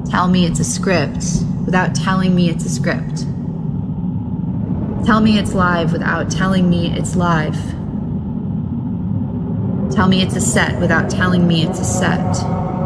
Tell me it's a script without telling me it's a script. Tell me it's live without telling me it's live. Tell me it's a set without telling me it's a set.